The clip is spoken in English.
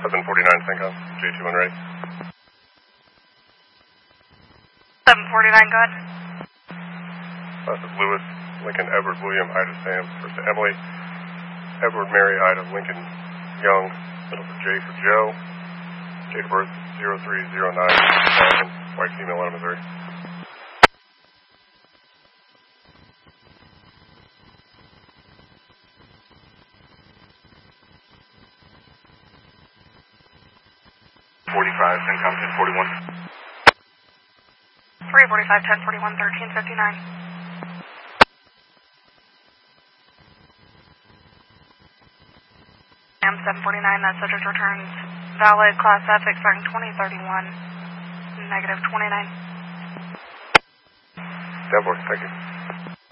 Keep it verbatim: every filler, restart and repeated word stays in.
seven forty-nine, Syncom, J two one ready. seven forty-nine, go ahead. This is Lewis, Lincoln, Edward, William, Ida, Sam, first to Emily, Edward, Mary, Ida, Lincoln, Young, middle for J for Joe, date of birth zero three zero nine, white female out of Missouri. forty-five, Syncom, ten forty-one. three forty-five, ten forty-one, thirteen fifty-nine. M seven forty-nine, that subject returns valid, class F, expiring twenty thirty-one, negative twenty-nine. ten four, thank you.